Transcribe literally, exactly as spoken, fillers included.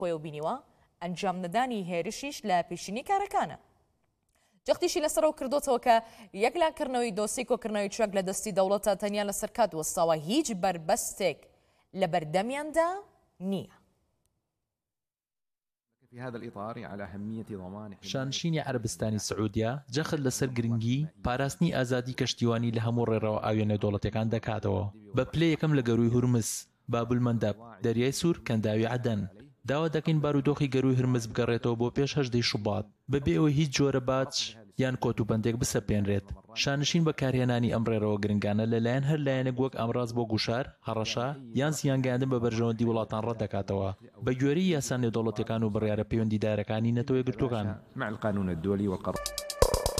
خۆی و بینیوە ئەنجام نەدانی هێرشیش لە پێشینی کارەکانە. جەختیشی لەسەرەوە کردوتەوە کە یەکلاکردنەوەی دۆسی کۆکردنەوەی چەک لە دەستی دەوڵەتە تەنیا لەسەر کات وەستاوە هیچ بربەستێک لە بەردەمیاندا نییە. شانشینی عەربستانی سعودیا جەخت لەسەر گرنگی پاراستنی ئازادی کەشتیوانی لە هەموو ڕێڕەوە ئاوێنە دەوڵەتەکان دەکاتەوە بە پلە یەکەم لە گەروی هورمز، باب المەندەب، دەریای سوور، کەنداوی عەدەن. داوا دەکەین بارودۆخی گەروی هورمز بگەڕێتەوە بۆ پێش هەژدەی شوبات بەبێ ئەوەی هیچ جۆرە باج یان کۆتوبەندێک بسەپێنرێت. شانشین بەکارهێنانی ئەم ڕێڕەوە گرنگانە لەلایەن هەر لایەنێک وەک ئەمڕاز بۆ گوشار، هەڕەشە یان زیانگەیاندن بە بەرژەوەندی وڵاتان ڕەت دەکاتەوە بە گوێرەی یاسا نێودەوڵەتیەکان و بڕیارە پەیوەندیدارەکانی نەتەوە یەکگرتووەکان.